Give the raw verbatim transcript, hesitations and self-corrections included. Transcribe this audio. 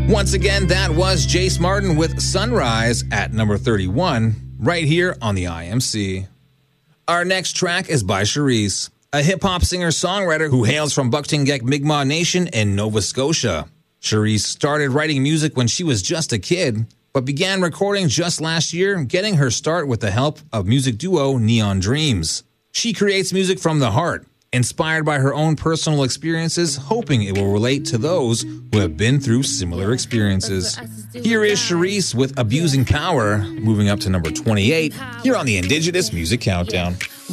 Once again, that was Jace Martin with Sunrise at number thirty-one, right here on the I M C. Our next track is by Cherise, a hip-hop singer-songwriter who hails from Buktingek Mi'kmaq Nation in Nova Scotia. Cherise started writing music when she was just a kid, but began recording just last year, getting her start with the help of music duo Neon Dreams. She creates music from the heart, inspired by her own personal experiences, hoping it will relate to those who have been through similar experiences. Here is Cherise with Abusing Power, moving up to number twenty-eight, here on the Indigenous Music Countdown.